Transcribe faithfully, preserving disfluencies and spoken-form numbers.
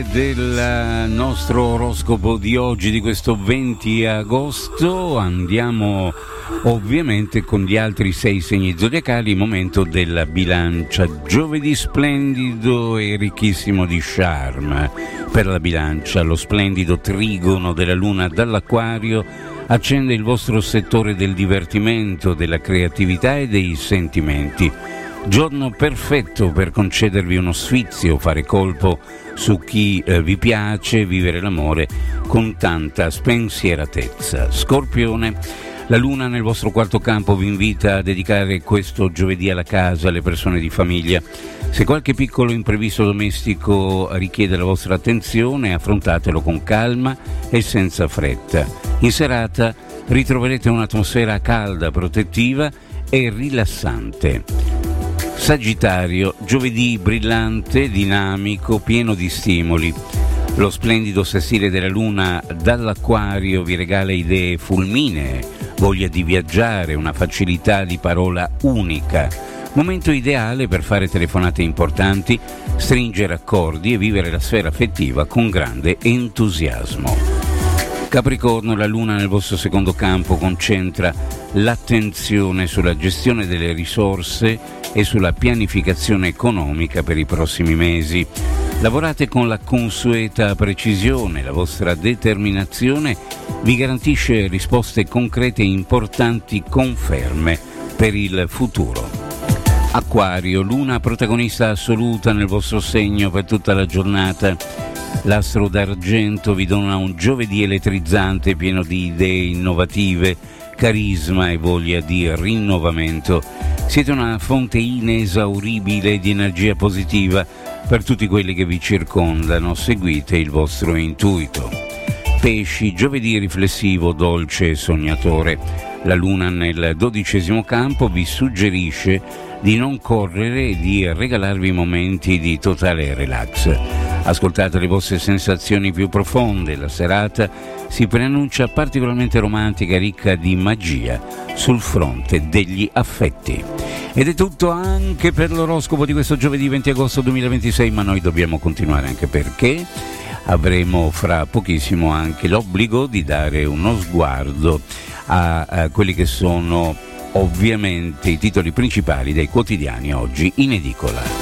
Del nostro oroscopo di oggi, di questo venti agosto, andiamo ovviamente con gli altri sei segni zodiacali. Momento della bilancia, giovedì splendido e ricchissimo di charme per la bilancia. Lo splendido trigono della luna dall'Acquario accende il vostro settore del divertimento, della creatività e dei sentimenti. Giorno perfetto per concedervi uno sfizio, fare colpo su chi eh, vi piace, vivere l'amore con tanta spensieratezza. Scorpione, la luna nel vostro quarto campo vi invita a dedicare questo giovedì alla casa, alle persone di famiglia. Se qualche piccolo imprevisto domestico richiede la vostra attenzione, affrontatelo con calma e senza fretta. In serata ritroverete un'atmosfera calda, protettiva e rilassante. Sagittario, giovedì brillante, dinamico, pieno di stimoli. Lo splendido sestile della luna dall'Acquario vi regala idee fulminee, voglia di viaggiare, una facilità di parola unica. Momento ideale per fare telefonate importanti, stringere accordi e vivere la sfera affettiva con grande entusiasmo. Capricorno, la luna nel vostro secondo campo concentra l'attenzione sulla gestione delle risorse e sulla pianificazione economica per i prossimi mesi. Lavorate con la consueta precisione, la vostra determinazione vi garantisce risposte concrete e importanti conferme per il futuro. Acquario, luna protagonista assoluta nel vostro segno per tutta la giornata. L'astro d'argento vi dona un giovedì elettrizzante pieno di idee innovative, carisma e voglia di rinnovamento. Siete una fonte inesauribile di energia positiva per tutti quelli che vi circondano. Seguite il vostro intuito. Pesci, giovedì riflessivo, dolce e sognatore. La luna nel dodicesimo campo vi suggerisce di non correre e di regalarvi momenti di totale relax. Ascoltate le vostre sensazioni più profonde. La serata si preannuncia particolarmente romantica e ricca di magia sul fronte degli affetti. Ed è tutto anche per l'oroscopo di questo giovedì venti agosto duemilaventisei, ma noi dobbiamo continuare anche perché avremo fra pochissimo anche l'obbligo di dare uno sguardo a, a quelli che sono ovviamente i titoli principali dei quotidiani oggi in edicola.